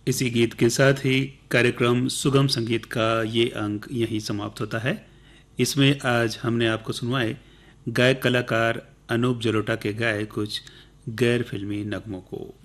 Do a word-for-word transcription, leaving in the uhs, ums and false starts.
इसी गीत के साथ ही कार्यक्रम सुगम संगीत का ये अंक यहीं समाप्त होता है। इसमें आज हमने आपको सुनवाए गायक कलाकार अनूप जलोटा के गाए कुछ गैर फिल्मी नगमों को।